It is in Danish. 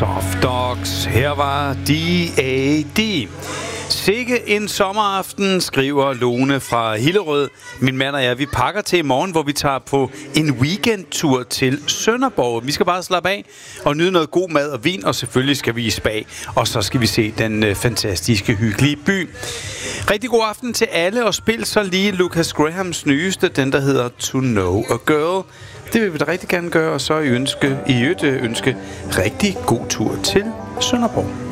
Soft Dogs. Her var D.A.D. Sikke en sommeraften, skriver Lone fra Hillerød. Min mand og jeg, vi pakker til i morgen, hvor vi tager på en weekendtur til Sønderborg. Vi skal bare slappe af og nyde noget god mad og vin, og selvfølgelig skal vi i spa. Og så skal vi se den fantastiske, hyggelige by. Rigtig god aften til alle, og spil så lige Lucas Grahams nyeste, den der hedder To Know a Girl. Det vil vi da rigtig gerne gøre, og så ønske rigtig god tur til Sønderborg.